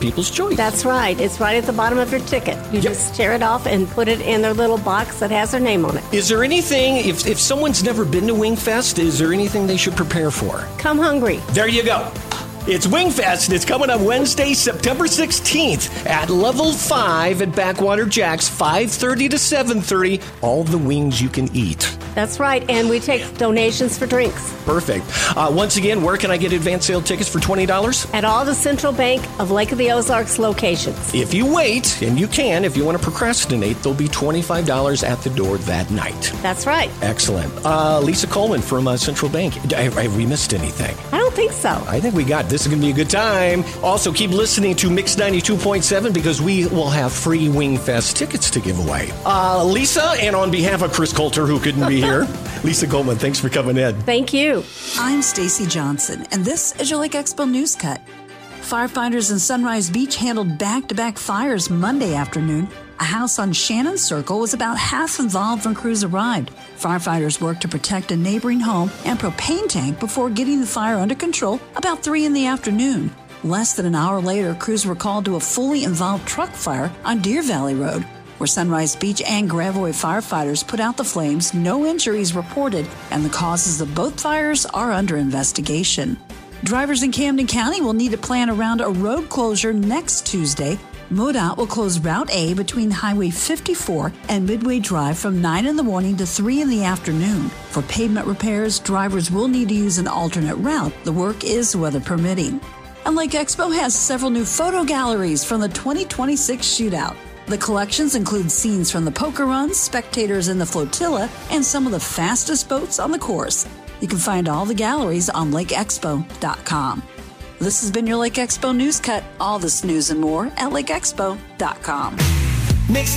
People's Choice. That's right. It's right at the bottom of your ticket. You just tear it off and put it in their little box that has their name on it. Is there anything, if someone's never been to Wingfest, is there anything they should prepare for? Come hungry. There you go. It's Wingfest. It's coming up Wednesday, September 16th at Level 5 at Backwater Jack's, 5:30 to 7:30. All the wings you can eat. That's right. And we take donations for drinks. Perfect. Once again, where can I get advance sale tickets for $20? At all the Central Bank of Lake of the Ozarks locations. If you wait, and you can, if you want to procrastinate, there'll be $25 at the door that night. That's right. Excellent. Lisa Coleman from Central Bank. Have we missed anything? I don't think so. I think we got this. Is going to be a good time. Also, keep listening to Mix 92.7 because we will have free Wingfest tickets to give away. Lisa, and on behalf of Chris Coulter, who couldn't be here, Lisa Coleman, thanks for coming in. Thank you. I'm Stacy Johnson, and this is your Lake Expo News Cut. Firefighters in Sunrise Beach handled back-to-back fires Monday afternoon. A house on Shannon Circle was about half involved when crews arrived. Firefighters worked to protect a neighboring home and propane tank before getting the fire under control about 3 in the afternoon. Less than an hour later, crews were called to a fully involved truck fire on Deer Valley Road, where Sunrise Beach and Gravois firefighters put out the flames. No injuries reported, and the causes of both fires are under investigation. Drivers in Camden County will need to plan around a road closure next Tuesday. MoDOT will close Route A between Highway 54 and Midway Drive from 9 in the morning to 3 in the afternoon. For pavement repairs, drivers will need to use an alternate route. The work is weather permitting. And Lake Expo has several new photo galleries from the 2026 shootout. The collections include scenes from the poker runs, spectators in the flotilla, and some of the fastest boats on the course. You can find all the galleries on lakeexpo.com. This has been your Lake Expo News Cut. All this news and more at lakeexpo.com. Mix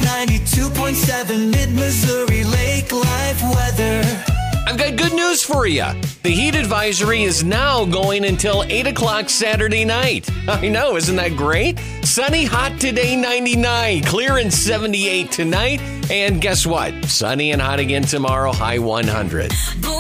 92.7 Mid-Missouri Lake Life weather. I've got good news for you. The heat advisory is now going until 8 o'clock Saturday night. I know, isn't that great? Sunny, hot today, 99. Clear and 78 tonight. And guess what? Sunny and hot again tomorrow, high 100.